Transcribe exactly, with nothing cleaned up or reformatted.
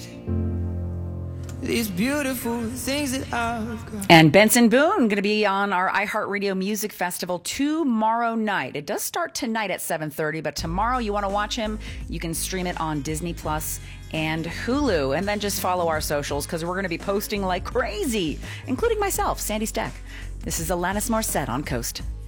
these beautiful things that I've got. And Benson Boone going to be on our iHeartRadio Music Festival tomorrow night. It does start tonight at seven thirty, but tomorrow you want to watch him, you can stream it on Disney Plus and Hulu. And then just follow our socials because we're going to be posting like crazy, including myself, Sandy Stack. This is Alanis Morissette on Coast.